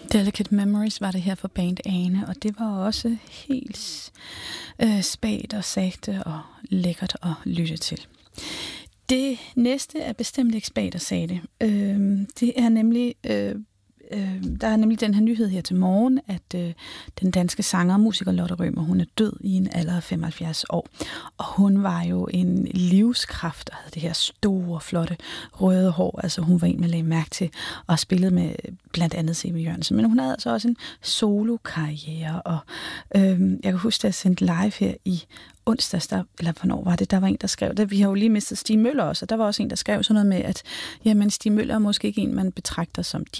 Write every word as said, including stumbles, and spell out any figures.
Delicate Memories var det her for Band Ane, og det var også helt øh, spagt og sagte og lækkert at lytte til. Det næste er bestemt ikke spagt og sagte. Øh, det er nemlig... Øh, Øh, der er nemlig den her nyhed her til morgen, at øh, den danske sanger og musiker Lotte Rømer, hun er død i en alder af femoghalvfjerds år. Og hun var jo en livskraft og havde det her store, flotte røde hår. Altså hun var en, man lagde mærke til og spillede med blandt andet C V Jørgensen. Men hun havde altså også en solo-karriere. Og øh, jeg kan huske, at jeg sendte live her i onsdags, der, eller hvornår var det, der var en, der skrev det. Vi har jo lige mistet Stig Møller også, og der var også en, der skrev sådan noget med, at jamen, Stig Møller er måske ikke en, man betragter som